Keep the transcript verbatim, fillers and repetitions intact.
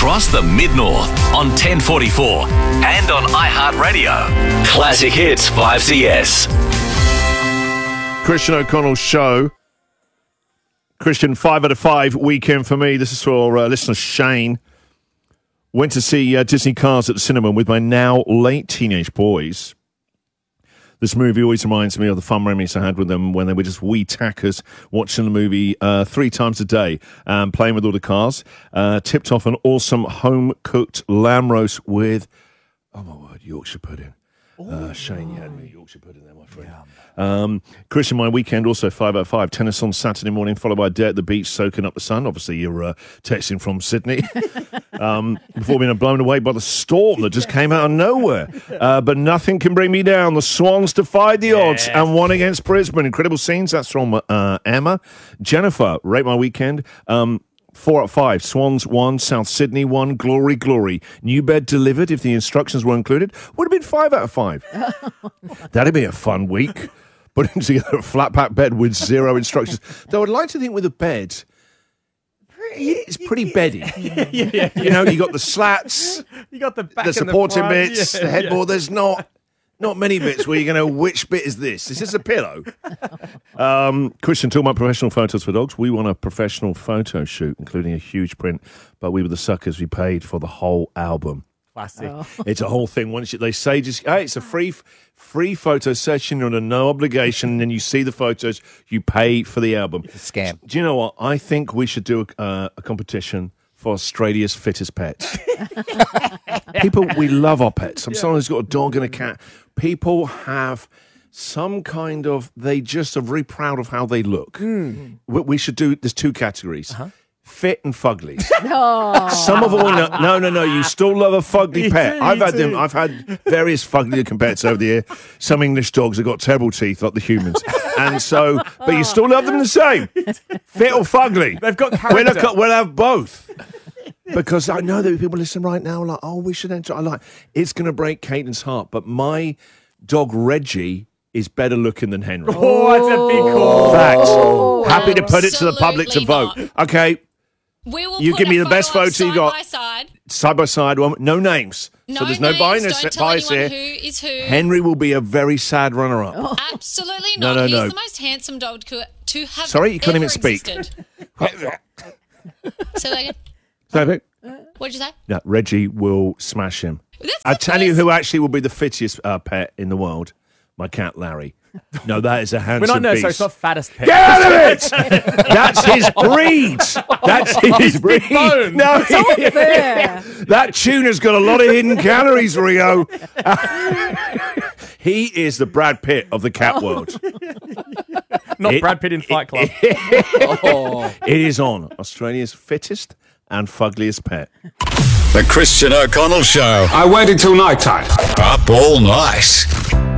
across the Mid-North on ten forty-four and on iHeartRadio. Classic Hits five C S. Christian O'Connell Show. Christian, five out of five weekend for me. This is for uh, listener Shane. Went to see uh, Disney Cars at the cinema with my now late teenage boys. This movie always reminds me of the fun memories I had with them when they were just wee tackers watching the movie uh, three times a day and playing with all the cars. Uh, tipped off an awesome home-cooked lamb roast with, oh my word, Yorkshire pudding. Uh, Shane, you had me Yorkshire pudding there, my friend. Um, Christian, my weekend also five out of five. Tennis on Saturday morning, followed by a day at the beach, soaking up the sun. Obviously, you're uh, texting from Sydney. um, before being blown away by the storm that just came out of nowhere. Uh, but nothing can bring me down. The Swans defied the odds Yes. and won against Brisbane. Incredible scenes. That's from uh, Emma. Jennifer, rate my weekend. Um, Four out of five. Swans one, South Sydney one, glory, glory. New bed delivered if the instructions were included. Would have been five out of five. That'd be a fun week. Putting together a flat pack bed with zero instructions. Though I'd like to think with a bed, it's pretty beddy. yeah, yeah, yeah. You know, you got the slats, You got the back the and supporting the front. bits, Yeah, the headboard. yeah. There's not not many bits where you're going to, which bit is this? Is this a pillow? Um, Christian, talking about professional photos for dogs. We want a professional photo shoot, including a huge print, but we were the suckers. We paid for the whole album. Classic. Oh. It's a whole thing. Once you, they say, just hey, it's a free free photo session. You're under no obligation. And then you see the photos. You pay for the album. It's a scam. Do you know what? I think we should do a, uh, a competition for Australia's fittest pets. People, we love our pets. I'm someone who's got a dog and a cat. People have some kind of, they just are very proud of how they look. Mm. We, we should do, there's two categories. Uh-huh. Fit and fugly. Oh. Some of all, no, no, no, no. You still love a fugly You pet. do, I've you had them. do. I've had various fugly looking pets over the year. Some English dogs have got terrible teeth, like the humans, and so. But you still love them the same. Fit or fugly. They've got We'll, character. have, we'll have both. Because I know that people listen right now, like, oh, we should enter. I like. It's going to break Caitlin's heart, but my dog Reggie is better looking than Henry. Oh, that's a big call. Fact. Happy to put it to the public to Absolutely vote. Okay. We will You put give me a the best photo up photo you side got. by side. Side by side, one, no names. No so there's no names, bias, don't tell bias anyone here. who is who. Henry will be a very sad runner-up. Absolutely No, not. no, He's no. the most handsome dog to, to have Sorry, you couldn't ever even speak. existed. So that again. So, What did you say? no, Reggie will smash him. That's I the tell you best. who actually will be the fittest uh, pet in the world. My cat Larry. No, that is a We're handsome not, no, beast. so it's not fattest pet. Get out of it! That's his breed. That's his breed. big bone. No, Fair. that tuna's got a lot of hidden calories, Rio. He is the Brad Pitt of the cat world. Not It- Brad Pitt in Fight Club. It is on Australia's fittest and fuggliest pet. The Christian O'Connell Show. I waited till night time. Up all night.